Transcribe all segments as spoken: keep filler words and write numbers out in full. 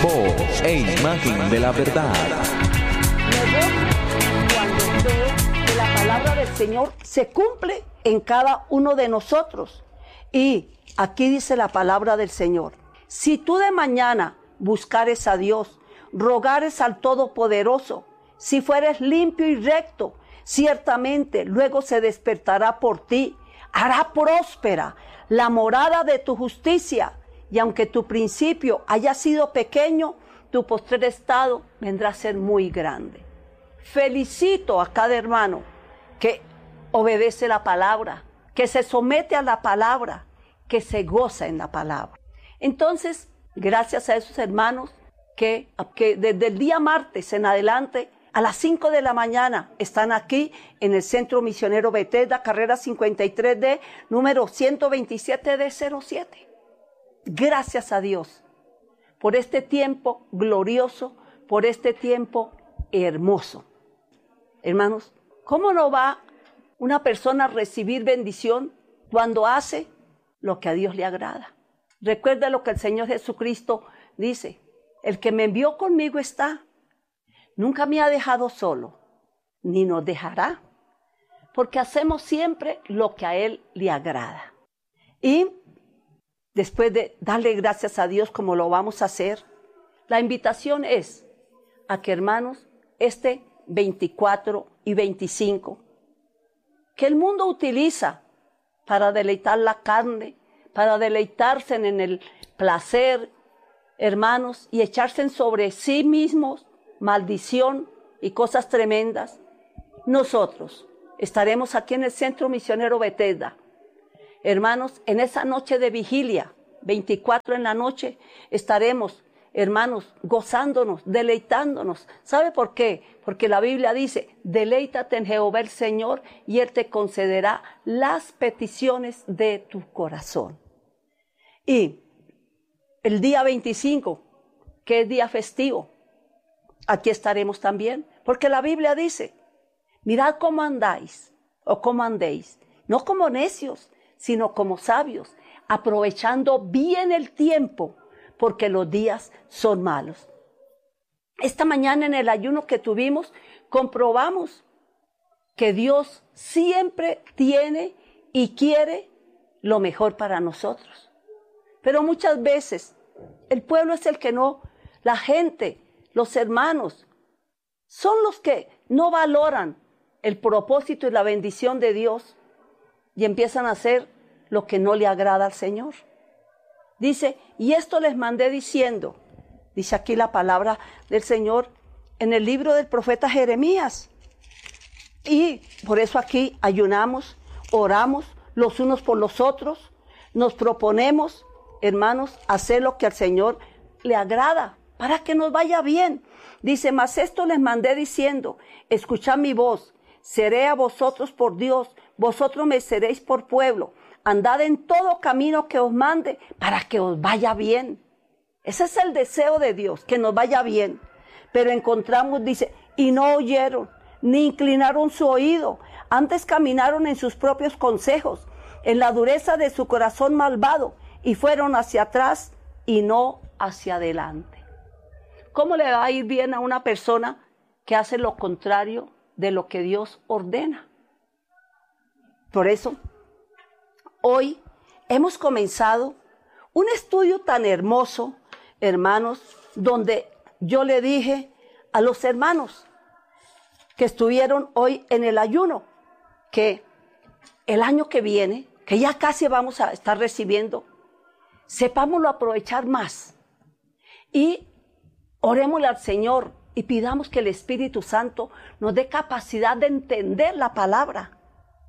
Voz e imagen de la verdad. Me gozo cuando veo que la palabra del Señor se cumple en cada uno de nosotros. Y aquí dice la palabra del Señor: si tú de mañana buscares a Dios, rogares al Todopoderoso, si fueres limpio y recto, ciertamente luego se despertará por ti, hará próspera la morada de tu justicia, y aunque tu principio haya sido pequeño, tu postrer estado vendrá a ser muy grande. Felicito a cada hermano que obedece la palabra, que se somete a la palabra, que se goza en la palabra. Entonces, gracias a esos hermanos que, que desde el día martes en adelante, a las cinco de la mañana, están aquí en el Centro Misionero Bethesda, carrera cincuenta y tres D, número ciento veintisiete D cero siete. Gracias a Dios por este tiempo glorioso, por este tiempo hermoso. Hermanos, ¿cómo no va una persona a recibir bendición cuando hace lo que a Dios le agrada? Recuerda lo que el Señor Jesucristo dice: el que me envió conmigo está. Nunca me ha dejado solo, ni nos dejará, porque hacemos siempre lo que a Él le agrada. Y después de darle gracias a Dios como lo vamos a hacer, la invitación es a que, hermanos, este veinticuatro y veinticinco, que el mundo utiliza para deleitar la carne, para deleitarse en el placer, hermanos, y echarse sobre sí mismos maldición y cosas tremendas, nosotros estaremos aquí en el Centro Misionero Bethesda. Hermanos, en esa noche de vigilia, veinticuatro en la noche, estaremos, hermanos, gozándonos, deleitándonos. ¿Sabe por qué? Porque la Biblia dice: deleítate en Jehová el Señor y Él te concederá las peticiones de tu corazón. Y el día veinticinco, que es día festivo, aquí estaremos también, porque la Biblia dice: mirad cómo andáis, o cómo andéis, no como necios, sino como sabios, aprovechando bien el tiempo, porque los días son malos. Esta mañana en el ayuno que tuvimos, comprobamos que Dios siempre tiene y quiere lo mejor para nosotros. Pero muchas veces el pueblo es el que no, la gente, los hermanos, son los que no valoran el propósito y la bendición de Dios y empiezan a hacer lo que no le agrada al Señor. Dice: y esto les mandé diciendo, dice aquí la palabra del Señor en el libro del profeta Jeremías. Y por eso aquí ayunamos, oramos los unos por los otros, nos proponemos, hermanos, hacer lo que al Señor le agrada, para que nos vaya bien. Dice: mas esto les mandé diciendo, escuchad mi voz, seré a vosotros por Dios, vosotros me seréis por pueblo, andad en todo camino que os mande, para que os vaya bien. Ese es el deseo de Dios, que nos vaya bien. Pero encontramos, dice, y no oyeron, ni inclinaron su oído, antes caminaron en sus propios consejos, en la dureza de su corazón malvado, y fueron hacia atrás y no hacia adelante. ¿Cómo le va a ir bien a una persona que hace lo contrario de lo que Dios ordena? Por eso, hoy hemos comenzado un estudio tan hermoso, hermanos, donde yo le dije a los hermanos que estuvieron hoy en el ayuno, que el año que viene, que ya casi vamos a estar recibiendo, sepámoslo aprovechar más. Y orémosle al Señor y pidamos que el Espíritu Santo nos dé capacidad de entender la palabra.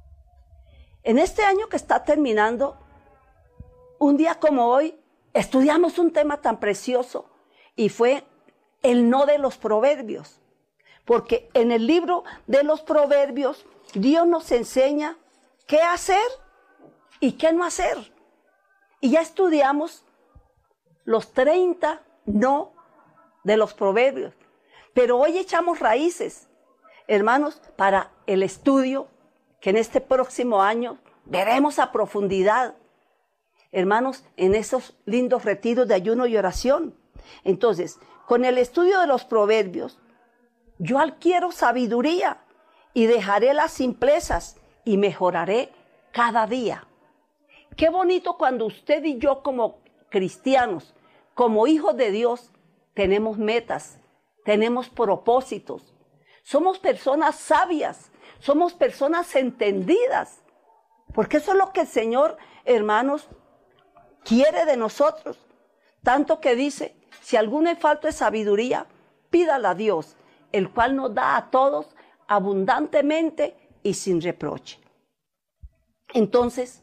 En este año que está terminando, un día como hoy, estudiamos un tema tan precioso y fue el no de los proverbios. Porque en el libro de los proverbios, Dios nos enseña qué hacer y qué no hacer. Y ya estudiamos los treinta no de los proverbios. Pero hoy echamos raíces, hermanos, para el estudio que en este próximo año veremos a profundidad, hermanos, en esos lindos retiros de ayuno y oración. Entonces, con el estudio de los proverbios, yo adquiero sabiduría y dejaré las simplezas y mejoraré cada día. Qué bonito cuando usted y yo como cristianos, como hijos de Dios, tenemos metas, tenemos propósitos. Somos personas sabias, somos personas entendidas. Porque eso es lo que el Señor, hermanos, quiere de nosotros. Tanto que dice, si alguno es falto de sabiduría, pídala a Dios, el cual nos da a todos abundantemente y sin reproche. Entonces,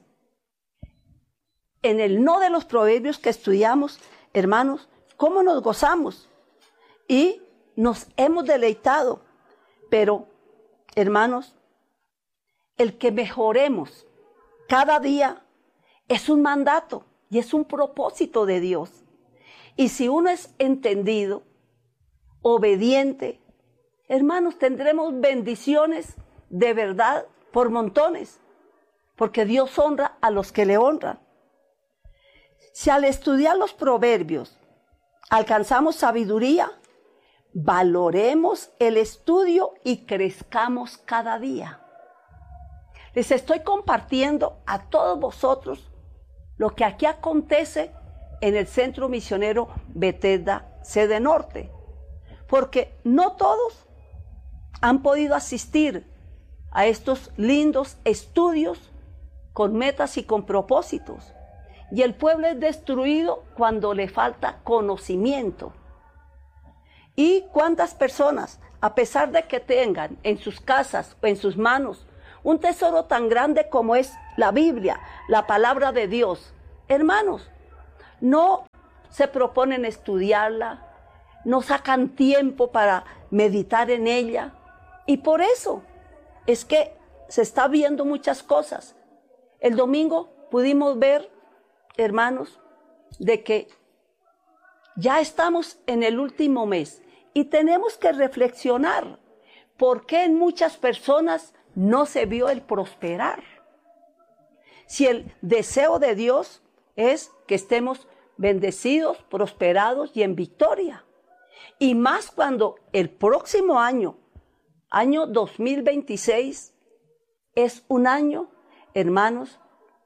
en el no de los proverbios que estudiamos, hermanos, ¿cómo nos gozamos? Y nos hemos deleitado. Pero, hermanos, el que mejoremos cada día es un mandato y es un propósito de Dios. Y si uno es entendido, obediente, hermanos, tendremos bendiciones de verdad por montones, porque Dios honra a los que le honran. Si al estudiar los proverbios alcanzamos sabiduría, valoremos el estudio y crezcamos cada día. Les estoy compartiendo a todos vosotros lo que aquí acontece en el Centro Misionero Bethesda, sede norte, porque no todos han podido asistir a estos lindos estudios con metas y con propósitos. Y el pueblo es destruido cuando le falta conocimiento. ¿Y cuántas personas, a pesar de que tengan en sus casas o en sus manos un tesoro tan grande como es la Biblia, la palabra de Dios, hermanos, no se proponen estudiarla, no sacan tiempo para meditar en ella? Y por eso es que se está viendo muchas cosas. El domingo pudimos ver, hermanos, de que ya estamos en el último mes y tenemos que reflexionar por qué en muchas personas no se vio el prosperar. Si el deseo de Dios es que estemos bendecidos, prosperados y en victoria. Y más cuando el próximo año, año dos mil veintiséis, es un año, hermanos,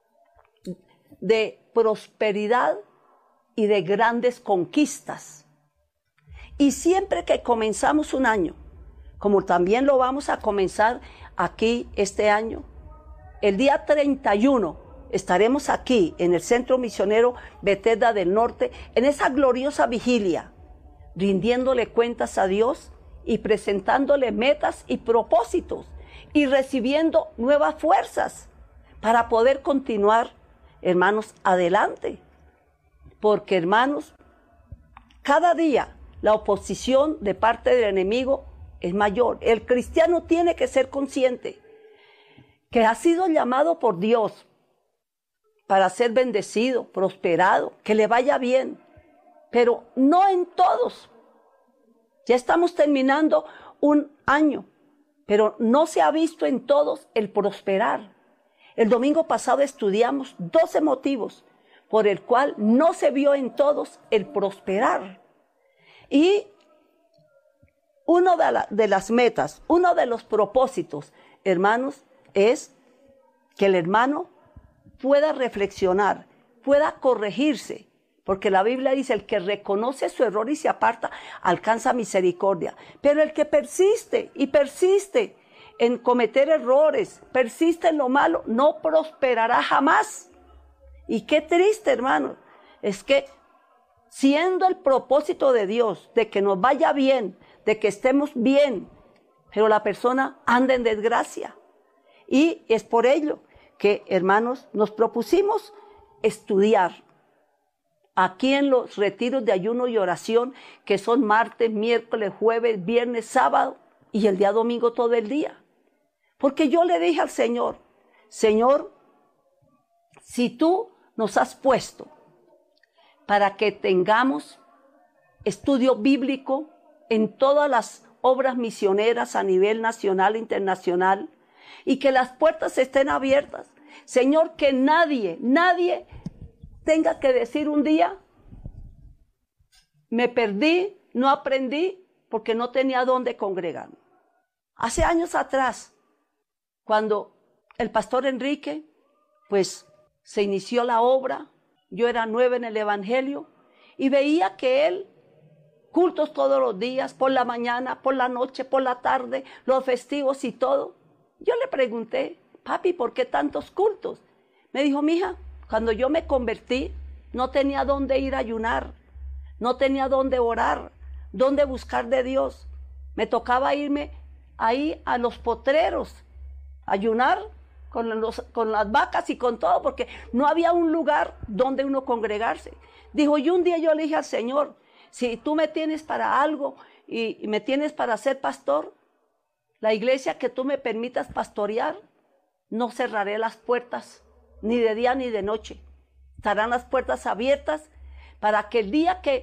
de prosperidad y de grandes conquistas. Y siempre que comenzamos un año, como también lo vamos a comenzar aquí este año, el día treinta y uno estaremos aquí en el Centro Misionero Bethesda del Norte, en esa gloriosa vigilia, rindiéndole cuentas a Dios y presentándole metas y propósitos y recibiendo nuevas fuerzas para poder continuar, hermanos, adelante. Porque, hermanos, cada día la oposición de parte del enemigo es mayor. El cristiano tiene que ser consciente que ha sido llamado por Dios para ser bendecido, prosperado, que le vaya bien, pero no en todos. Ya estamos terminando un año, pero no se ha visto en todos el prosperar. El domingo pasado estudiamos doce motivos por el cual no se vio en todos el prosperar. Y una de, la, de las metas, uno de los propósitos, hermanos, es que el hermano pueda reflexionar, pueda corregirse, porque la Biblia dice, el que reconoce su error y se aparta, alcanza misericordia. Pero el que persiste y persiste en cometer errores, persiste en lo malo, no prosperará jamás. Y qué triste, hermano, es que siendo el propósito de Dios, de que nos vaya bien, de que estemos bien, pero la persona anda en desgracia. Y es por ello que, hermanos, nos propusimos estudiar aquí en los retiros de ayuno y oración, que son martes, miércoles, jueves, viernes, sábado y el día domingo todo el día. Porque yo le dije al Señor, Señor, si tú nos has puesto para que tengamos estudio bíblico en todas las obras misioneras a nivel nacional e internacional, y que las puertas estén abiertas. Señor, que nadie, nadie tenga que decir un día, me perdí, no aprendí, porque no tenía dónde congregarme. Hace años atrás, cuando el pastor Enrique, pues, se inició la obra, yo era nueva en el evangelio, y veía que él, cultos todos los días, por la mañana, por la noche, por la tarde, los festivos y todo. Yo le pregunté, papi, ¿por qué tantos cultos? Me dijo, mija, cuando yo me convertí, no tenía dónde ir a ayunar, no tenía dónde orar, dónde buscar de Dios. Me tocaba irme ahí a los potreros, ayunar con, los, con las vacas y con todo, porque no había un lugar donde uno congregarse. Dijo, y un día yo le dije al Señor, si tú me tienes para algo y, y me tienes para ser pastor, la iglesia que tú me permitas pastorear, no cerraré las puertas, ni de día ni de noche. Estarán las puertas abiertas para que el día que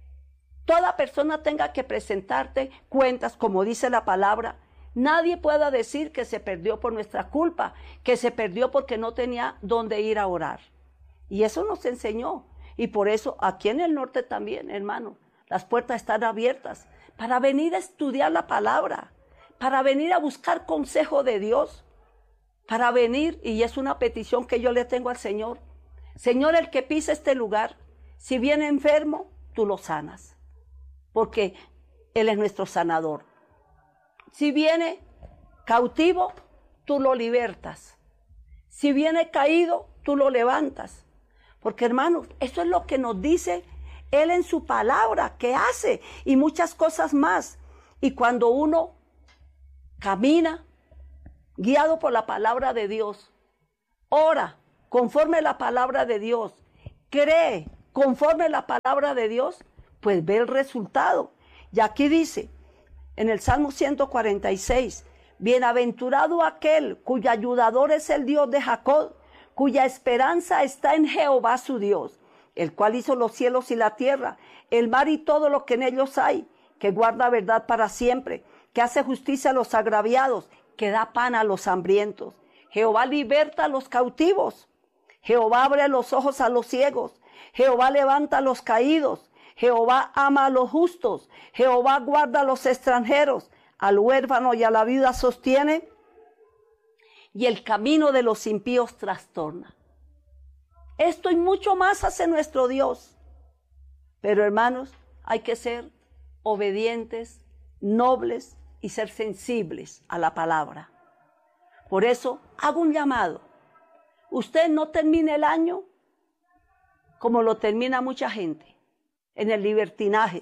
toda persona tenga que presentarte cuentas, como dice la palabra, nadie pueda decir que se perdió por nuestra culpa, que se perdió porque no tenía dónde ir a orar. Y eso nos enseñó. Y por eso aquí en el norte también, hermano, las puertas están abiertas para venir a estudiar la palabra, para venir a buscar consejo de Dios, para venir, y es una petición que yo le tengo al Señor. Señor, el que pisa este lugar, si viene enfermo, tú lo sanas, porque Él es nuestro sanador. Si viene cautivo, tú lo libertas. Si viene caído, tú lo levantas. Porque, hermanos, eso es lo que nos dice Él en su palabra, que hace, y muchas cosas más. Y cuando uno camina, guiado por la palabra de Dios, ora conforme a la palabra de Dios, cree conforme a la palabra de Dios, pues ve el resultado. Y aquí dice, en el Salmo ciento cuarenta y seis, bienaventurado aquel cuyo ayudador es el Dios de Jacob, cuya esperanza está en Jehová su Dios, el cual hizo los cielos y la tierra, el mar y todo lo que en ellos hay, que guarda verdad para siempre, que hace justicia a los agraviados, que da pan a los hambrientos. Jehová liberta a los cautivos, Jehová abre los ojos a los ciegos, Jehová levanta a los caídos, Jehová ama a los justos, Jehová guarda a los extranjeros, al huérfano y a la viuda sostiene, y el camino de los impíos trastorna. Esto y mucho más hace nuestro Dios. Pero, hermanos, hay que ser obedientes, nobles y ser sensibles a la palabra. Por eso hago un llamado. Usted no termine el año como lo termina mucha gente, en el libertinaje.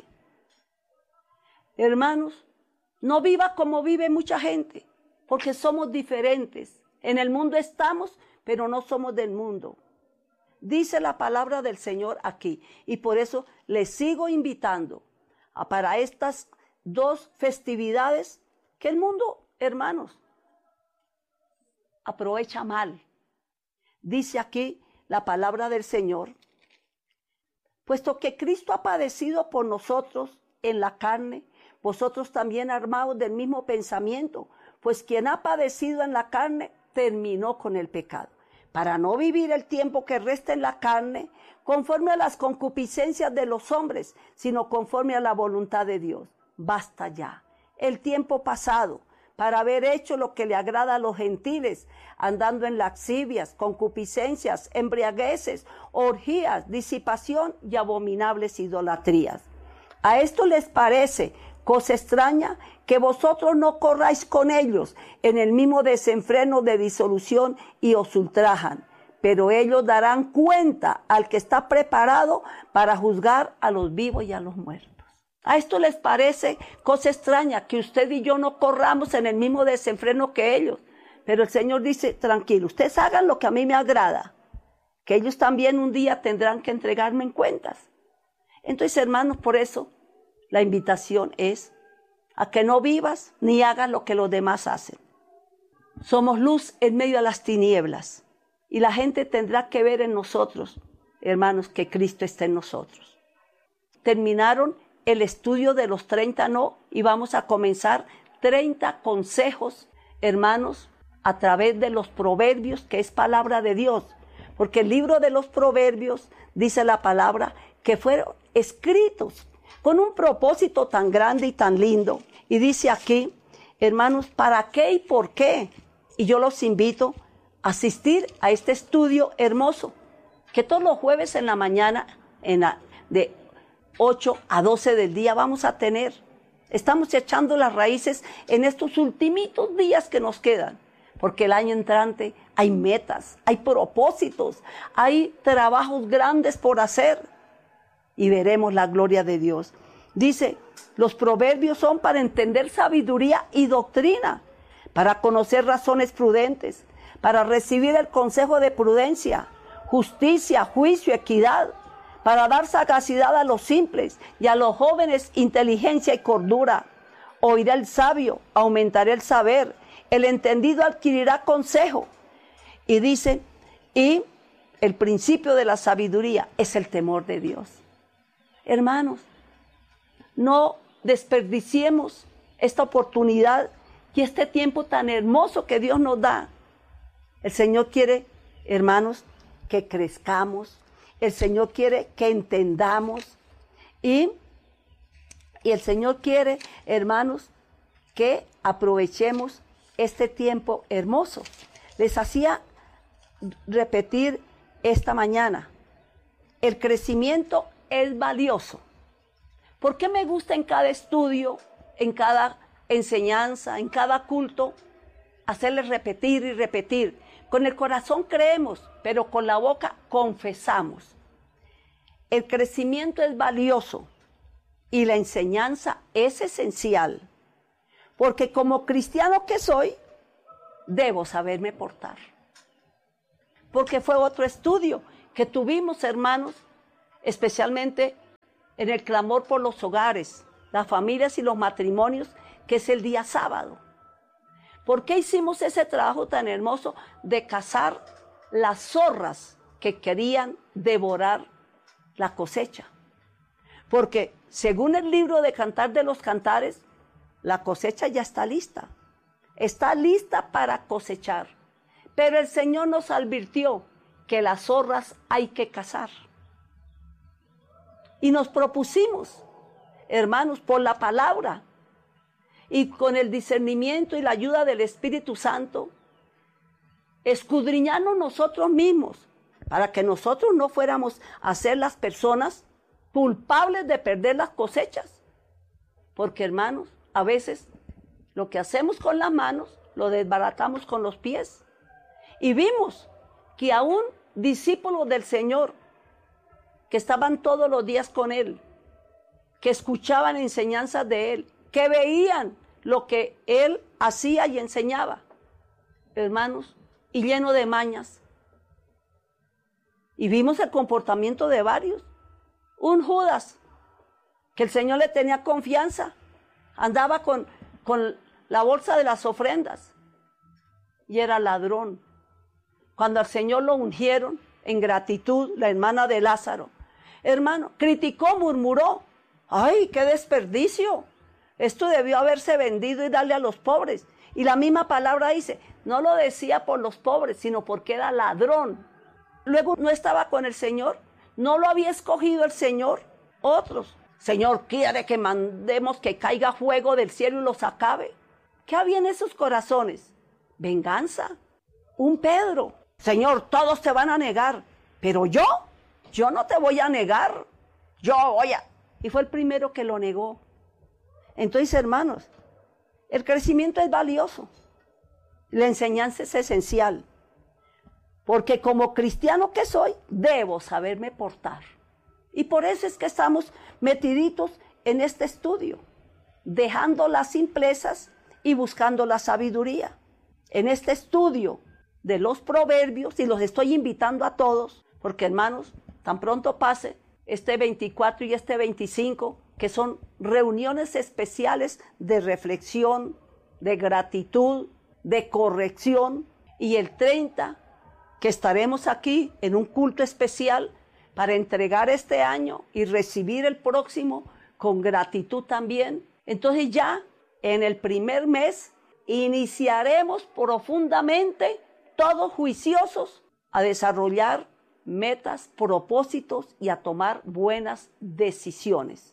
Hermanos, no viva como vive mucha gente, porque somos diferentes. En el mundo estamos, pero no somos del mundo. Dice la palabra del Señor aquí. Y por eso les sigo invitando a para estas dos festividades que el mundo, hermanos, aprovecha mal. Dice aquí la palabra del Señor, puesto que Cristo ha padecido por nosotros en la carne, vosotros también armados del mismo pensamiento, pues quien ha padecido en la carne terminó con el pecado, para no vivir el tiempo que resta en la carne conforme a las concupiscencias de los hombres, sino conforme a la voluntad de Dios. Basta ya el tiempo pasado para haber hecho lo que le agrada a los gentiles, andando en lascivias, concupiscencias, embriagueces, orgías, disipación y abominables idolatrías. A esto les parece cosa extraña que vosotros no corráis con ellos en el mismo desenfreno de disolución y os ultrajan, pero ellos darán cuenta al que está preparado para juzgar a los vivos y a los muertos. A esto les parece cosa extraña que usted y yo no corramos en el mismo desenfreno que ellos, pero el Señor dice, tranquilo, ustedes hagan lo que a mí me agrada, que ellos también un día tendrán que entregarme en cuentas. Entonces, hermanos, por eso la invitación es a que no vivas ni hagas lo que los demás hacen. Somos luz en medio de las tinieblas y la gente tendrá que ver en nosotros, hermanos, que Cristo está en nosotros. Terminaron el estudio de los treinta no y vamos a comenzar treinta consejos, hermanos, a través de los proverbios, que es palabra de Dios, porque el libro de los proverbios dice la palabra que fueron escritos con un propósito tan grande y tan lindo. Y dice aquí, hermanos, ¿para qué y por qué? Y yo los invito a asistir a este estudio hermoso, que todos los jueves en la mañana, en la, de ocho a doce del día vamos a tener. Estamos echando las raíces en estos ultimitos días que nos quedan, porque el año entrante hay metas, hay propósitos, hay trabajos grandes por hacer y veremos la gloria de Dios. Dice, los proverbios son para entender sabiduría y doctrina, para conocer razones prudentes, para recibir el consejo de prudencia, justicia, juicio, equidad, para dar sagacidad a los simples y a los jóvenes inteligencia y cordura. Oirá el sabio, aumentará el saber, el entendido adquirirá consejo. Y dice, y el principio de la sabiduría es el temor de Dios. Hermanos, no desperdiciemos esta oportunidad y este tiempo tan hermoso que Dios nos da. El Señor quiere, hermanos, que crezcamos. El Señor quiere que entendamos. Y, y el Señor quiere, hermanos, que aprovechemos este tiempo hermoso. Les hacía repetir esta mañana, el crecimiento es valioso. ¿Por qué me gusta en cada estudio, en cada enseñanza, en cada culto, hacerles repetir y repetir? Con el corazón creemos, pero con la boca confesamos. El crecimiento es valioso y la enseñanza es esencial, porque como cristiano que soy, debo saberme portar. Porque fue otro estudio que tuvimos, hermanos, especialmente en el clamor por los hogares, las familias y los matrimonios, que es el día sábado. ¿Por qué hicimos ese trabajo tan hermoso de cazar las zorras que querían devorar la cosecha? Porque según el libro de Cantar de los Cantares, la cosecha ya está lista. Está lista para cosechar. Pero el Señor nos advirtió que las zorras hay que cazar. Y nos propusimos, hermanos, por la palabra y con el discernimiento y la ayuda del Espíritu Santo, escudriñarnos nosotros mismos para que nosotros no fuéramos a ser las personas culpables de perder las cosechas. Porque, hermanos, a veces lo que hacemos con las manos lo desbaratamos con los pies. Y vimos que aún discípulos del Señor que estaban todos los días con Él, que escuchaban enseñanzas de Él, que veían lo que Él hacía y enseñaba, hermanos, y lleno de mañas. Y vimos el comportamiento de varios. Un Judas, que el Señor le tenía confianza, andaba con, con la bolsa de las ofrendas y era ladrón. Cuando al Señor lo ungieron en gratitud, la hermana de Lázaro, hermano, criticó, murmuró. ¡Ay, qué desperdicio! Esto debió haberse vendido y darle a los pobres. Y la misma palabra dice, no lo decía por los pobres, sino porque era ladrón. Luego no estaba con el Señor, no lo había escogido el Señor. Otros, Señor, quiere que mandemos que caiga fuego del cielo y los acabe. ¿Qué había en esos corazones? Venganza. Un Pedro, Señor, todos te van a negar, pero yo, yo no te voy a negar. Yo voy a... Y fue el primero que lo negó. Entonces, hermanos, el crecimiento es valioso. La enseñanza es esencial. Porque como cristiano que soy, debo saberme portar. Y por eso es que estamos metiditos en este estudio, dejando las simplezas y buscando la sabiduría. En este estudio de los proverbios, y los estoy invitando a todos, porque hermanos, tan pronto pase este veinticuatro y este veinticinco, que son reuniones especiales de reflexión, de gratitud, de corrección, y el treinta, que estaremos aquí en un culto especial para entregar este año y recibir el próximo con gratitud también. Entonces ya en el primer mes iniciaremos profundamente, todos juiciosos, a desarrollar metas, propósitos y a tomar buenas decisiones.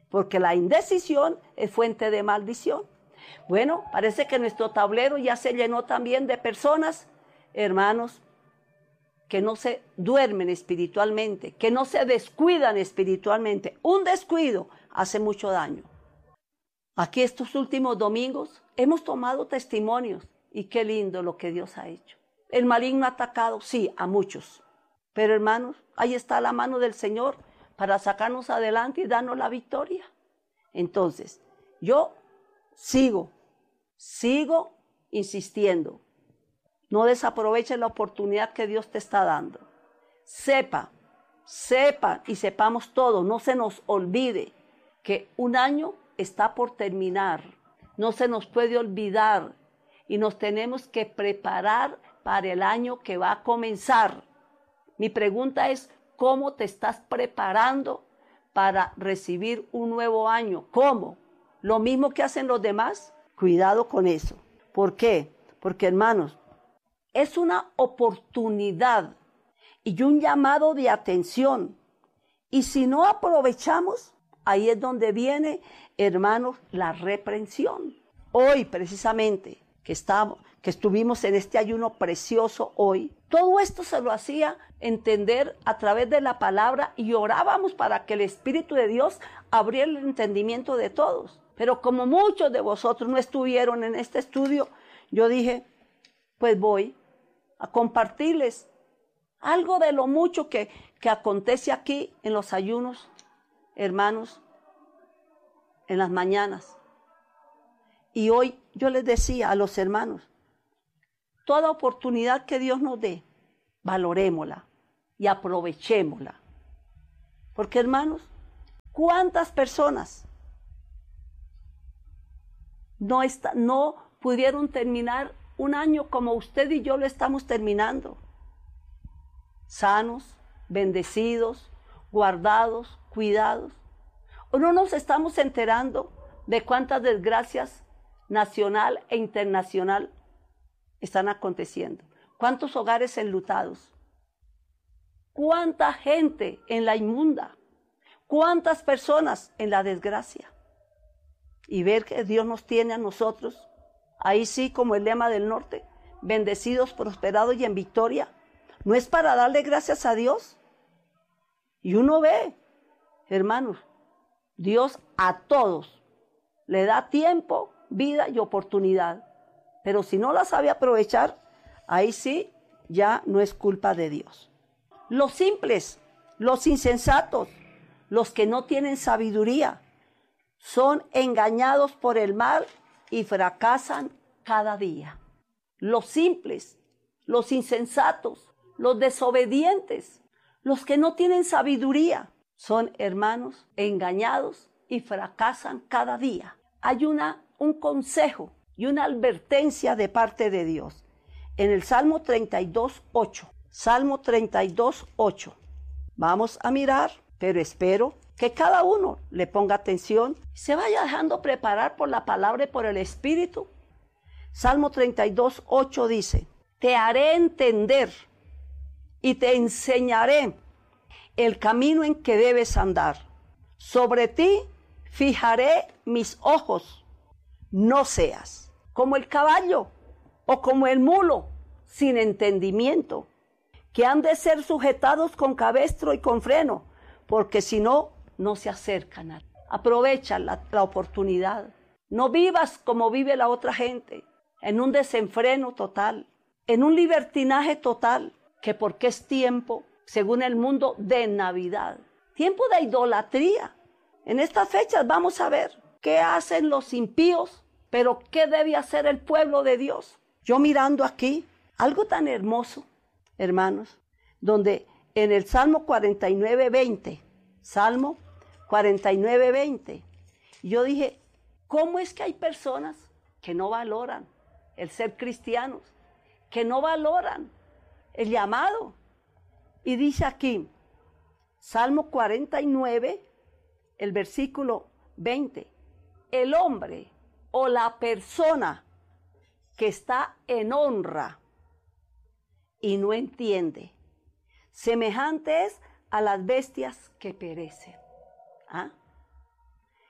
porque la indecisión es fuente de maldición. Bueno, parece que nuestro tablero ya se llenó también de personas, hermanos, que no se duermen espiritualmente, que no se descuidan espiritualmente. Un descuido hace mucho daño. Aquí estos últimos domingos hemos tomado testimonios y qué lindo lo que Dios ha hecho. El maligno ha atacado, sí, a muchos. Pero hermanos, ahí está la mano del Señor para sacarnos adelante y darnos la victoria. Entonces, yo sigo, sigo insistiendo. No desaproveches la oportunidad que Dios te está dando. Sepa, sepa y sepamos todo, no se nos olvide que un año está por terminar. No se nos puede olvidar y nos tenemos que preparar para el año que va a comenzar. Mi pregunta es, ¿cómo te estás preparando para recibir un nuevo año? ¿Cómo? ¿Lo mismo que hacen los demás? Cuidado con eso. ¿Por qué? Porque, hermanos, es una oportunidad y un llamado de atención. Y si no aprovechamos, ahí es donde viene, hermanos, la reprensión. Hoy, precisamente, que, estamos, que estuvimos en este ayuno precioso hoy, todo esto se lo hacía entender a través de la palabra y orábamos para que el Espíritu de Dios abriera el entendimiento de todos. Pero como muchos de vosotros no estuvieron en este estudio, yo dije, pues voy a compartirles algo de lo mucho que, que acontece aquí en los ayunos, hermanos, en las mañanas. Y hoy yo les decía a los hermanos, toda oportunidad que Dios nos dé, valorémosla y aprovechémosla. Porque, hermanos, ¿cuántas personas no, está, no pudieron terminar un año como usted y yo lo estamos terminando? Sanos, bendecidos, guardados, cuidados. ¿O no nos estamos enterando de cuántas desgracias nacional e internacional están aconteciendo? ¿Cuántos hogares enlutados? ¿Cuánta gente en la inmunda? ¿Cuántas personas en la desgracia? Y ver que Dios nos tiene a nosotros, ahí sí como el lema del norte, bendecidos, prosperados y en victoria. ¿No es para darle gracias a Dios? Y uno ve, hermanos, Dios a todos le da tiempo, vida y oportunidad. Pero si no la sabe aprovechar, ahí sí ya no es culpa de Dios. Los simples, los insensatos, los que no tienen sabiduría, son engañados por el mal y fracasan cada día. Los simples, los insensatos, los desobedientes, los que no tienen sabiduría, son, hermanos, engañados y fracasan cada día. Hay una, un consejo y una advertencia de parte de Dios. En el Salmo treinta y dos, ocho. Salmo treinta y dos, ocho. Vamos a mirar, pero espero que cada uno le ponga atención y se vaya dejando preparar por la palabra y por el Espíritu. Salmo treinta y dos, ocho dice, te haré entender y te enseñaré el camino en que debes andar. Sobre ti fijaré mis ojos, no seas como el caballo o como el mulo sin entendimiento, que han de ser sujetados con cabestro y con freno, porque si no, no se acercan a ti. Aprovecha la, la oportunidad. No vivas como vive la otra gente, en un desenfreno total, en un libertinaje total, que porque es tiempo, según el mundo, de Navidad. Tiempo de idolatría. En estas fechas vamos a ver qué hacen los impíos, pero qué debe hacer el pueblo de Dios. Yo mirando aquí, algo tan hermoso, hermanos, donde en el Salmo cuarenta y nueve, veinte, Salmo cuarenta y nueve, veinte, yo dije, ¿cómo es que hay personas que no valoran el ser cristianos, que no valoran el llamado? Y dice aquí, Salmo cuarenta y nueve, el versículo veinte, el hombre o la persona que está en honra y no entiende, semejante es a las bestias que perecen. ¿Ah?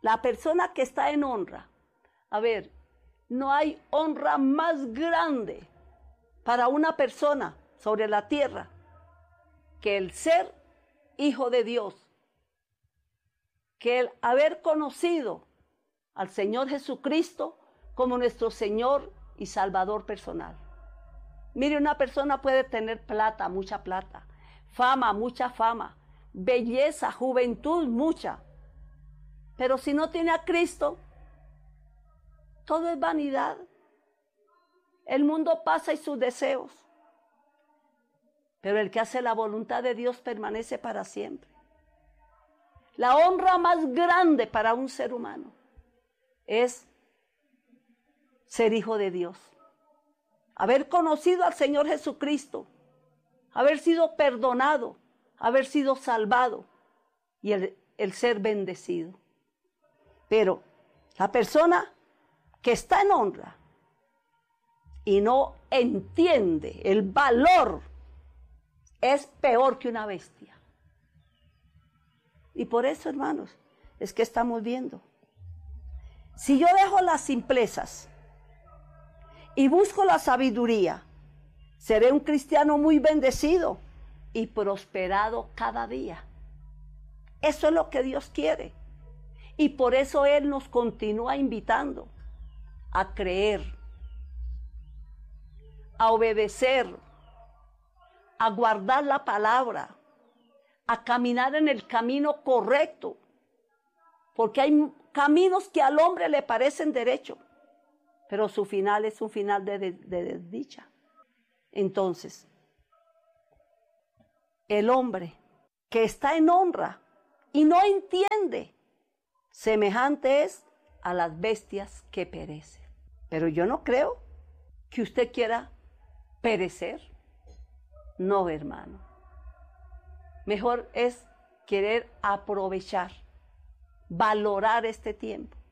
La persona que está en honra. A ver, no hay honra más grande para una persona sobre la tierra que el ser hijo de Dios, que el haber conocido al Señor Jesucristo como nuestro Señor y Salvador personal. Mire, una persona puede tener plata, mucha plata, fama, mucha fama, belleza, juventud, mucha. Pero si no tiene a Cristo, todo es vanidad. El mundo pasa y sus deseos. Pero el que hace la voluntad de Dios permanece para siempre. La honra más grande para un ser humano es ser hijo de Dios. Haber conocido al Señor Jesucristo, haber sido perdonado, haber sido salvado y el, el ser bendecido. Pero la persona que está en honra y no entiende el valor es peor que una bestia. Y por eso, hermanos, es que estamos viendo. Si yo dejo las simplezas y busco la sabiduría, seré un cristiano muy bendecido y prosperado cada día. Eso es lo que Dios quiere. Y por eso Él nos continúa invitando a creer, a obedecer, a guardar la palabra, a caminar en el camino correcto. Porque hay caminos que al hombre le parecen derecho, pero su final es un final de, de, de desdicha. Entonces, el hombre que está en honra y no entiende, semejante es a las bestias que perecen. Pero yo no creo que usted quiera perecer. No, hermano. Mejor es querer aprovechar, valorar este tiempo